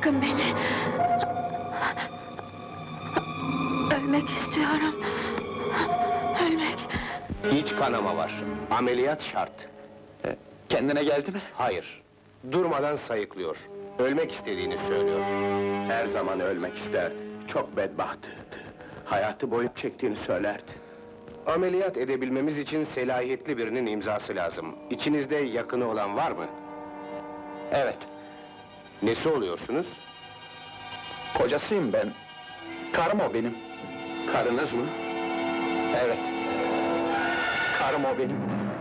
Bırakın beni! Ölmek istiyorum! Ölmek! İç kanama var. Ameliyat şart. Kendine geldi mi? Hayır. Durmadan sayıklıyor. Ölmek istediğini söylüyor. Her zaman ölmek isterdi. Çok bedbahtı. Hayatı boyu çektiğini söylerdi. Ameliyat edebilmemiz için selahiyetli birinin imzası lazım. İçinizde yakını olan var mı? Evet, Nesi oluyorsunuz? kocasıyım ben. Karım o benim. Karınız mı? Evet. Karım o benim.